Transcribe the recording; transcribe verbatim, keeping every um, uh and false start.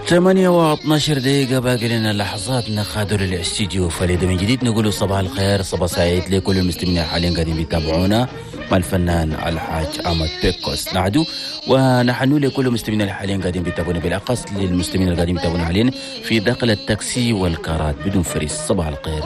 ثمانية واثنى عشر دقيقة باقي لنا لحظات نخادر الاستديو فريدة من جديد. نقول صباح الخير، صباح سعيد لكل المستمعين حاليا قاعدين بيتابعونا مع الفنان الحاج أحمد بيكوس نعدو، ونحن لكل المستمعين حاليا قاعدين بيتابعونا، بالأخص للمستمعين اللي قاعدين بيتابعونا حاليا في داخل التاكسي والكارات بدون فريس. صباح الخير.